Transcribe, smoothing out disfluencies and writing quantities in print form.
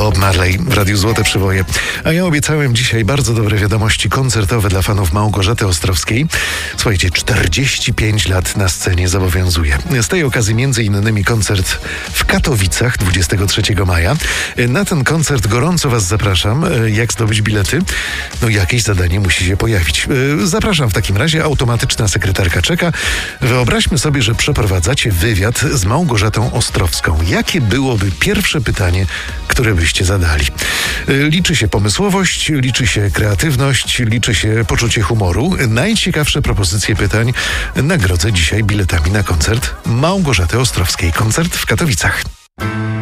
Bob Marley w Radiu Złote Przywoje. A ja obiecałem dzisiaj bardzo dobre wiadomości koncertowe dla fanów Małgorzaty Ostrowskiej. Słuchajcie, 45 lat na scenie zobowiązuje. Z tej okazji m.in. koncert w Katowicach 23 maja. Na ten koncert gorąco Was zapraszam. Jak zdobyć bilety? No jakieś zadanie musi się pojawić. Zapraszam w takim razie, automatyczna sekretarka czeka. Wyobraźmy sobie, że przeprowadzacie wywiad z Małgorzatą Ostrowską. Jakie byłoby pierwsze pytanie, które byście zadali? Liczy się pomysłowość, liczy się kreatywność, liczy się poczucie humoru. Najciekawsze propozycje pytań nagrodzę dzisiaj biletami na koncert Małgorzaty Ostrowskiej. Koncert w Katowicach.